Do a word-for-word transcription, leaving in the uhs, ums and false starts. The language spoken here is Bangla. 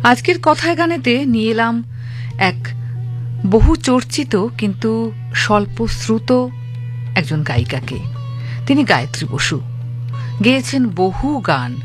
আজকের কথায় গানেতে নিয়ে এলাম এক বহু চর্চিত কিন্তু স্বল্প শ্রুত একজন গায়িকাকে। তিনি গায়ত্রী বসু। গেয়েছেন বহু গান।